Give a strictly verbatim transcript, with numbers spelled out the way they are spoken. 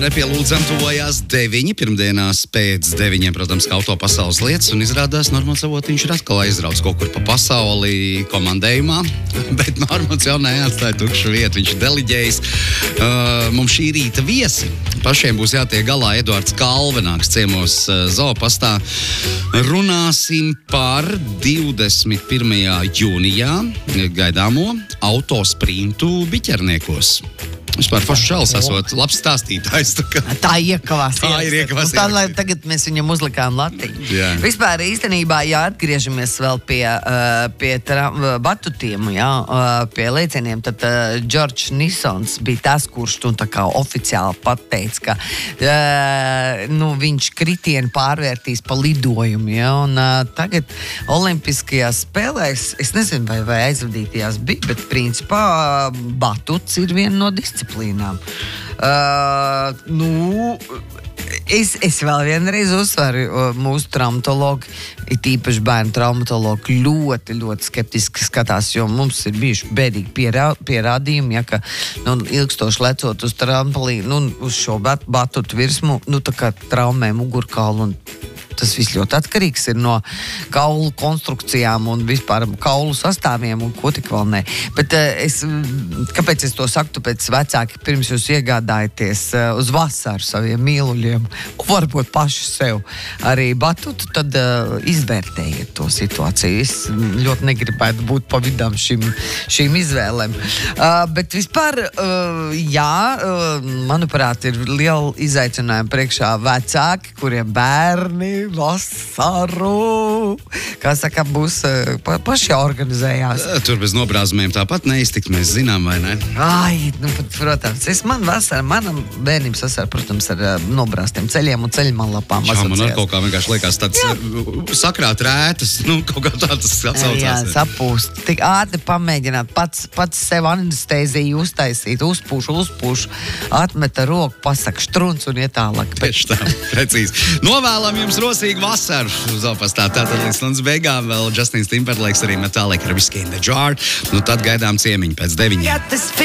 labi, nepielūdzam, tuvojās deviņi pirmdienās pēc deviņiem, protams, kā auto pasaules lietas, un izrādās Normons Avotiņš ir atkal aizrauts kaut kur pa pasauli komandējumā, bet Normons jau neatstāja tukšu vietu, viņš deliģējis. Uh, mums šī rīta viesi. Pašiem būs jātiek galā. Eduards Kalvenāks ciemos uh, Zoopastā. Runāsim par divdesmit pirmajā jūnijā gaidāmo autosprintu biķerniekos. Vispār foršs čalis esot labs stāstītājs. Tā, kā... tā iekavās. Tā ir iekavās. Tā, lai tagad mēs viņam uzlikām latiņu. Jā. Vispār īstenībā, ja atgriežamies vēl pie, uh, pie tra- batutiem, jā, uh, pie lēcieniem, tad uh, Džordžs Nisons bija tas, kurš tu tā kā oficiāli pateica, ka uh, nu, viņš kritienu pārvērtīs pa lidojumu. Jā, un uh, tagad olimpiskajās spēlēs, es nezinu, vai, vai aizvadītajās bija, bet principā uh, batuts ir viena no disciplīnām. Disciplīnām. Uh, nu, es, es vēl vienreiz uzsveru, mūsu traumatologi, it īpaši bērnu traumatologi, ļoti, ļoti skeptiski skatās, jo mums ir bijuši bēdīgi pierā, pierādījumi, ja, ka nu, ilgstoši lecot uz trampolīnu, nu, uz šo bat, batutu virsmu, nu, tā kā traumē mugurkaulu un tas viss ļoti atkarīgs ir no kaulu konstrukcijām un vispār kaulu sastāviem un ko tik vēl ne. Bet es, kāpēc es to saku? Tāpēc vecāki pirms jūs iegādājaties uz vasaru saviem mīluļiem, varbūt paši sev arī batutu, tad uh, izvērtējiet to situāciju. Es ļoti negribētu būt pa vidām šim, šīm izvēlēm. Uh, bet vispār, uh, jā, uh, manuprāt, ir liela izaicinājuma priekšā vecāki, kuriem bērni vasaru, kā saka, būs pa, paši organizējās. Tur bez nobrāzumiem tāpat neiztikt, mēs zinām, vai ne? Ai, nu, protams, es man vasara, manam bērnības vasara, protams, ar nobrāztiem ceļiem un ceļmanlapām Jā, man ar asociējās. kaut kā vienkārši liekas tāds jā. sakrāt rētas, nu, kaut kā tā tas atsaucās. Jā, sapūst. Tik ātri pamēģināt pats, pats sev anestēziju uztaisīt, uzpūš, uzpūš, atmeta roku, pasaka štruns un iet tālāk. Tieši tā, precīzi. Novēlam jums rosīgu vasaru Zoopastā. Tātad līdz stundas beigām vēl Justins Timberlakes arī Metallica ar Whiskey in the Jar. Nu tad gaidām ciemiņu pēc deviņiem.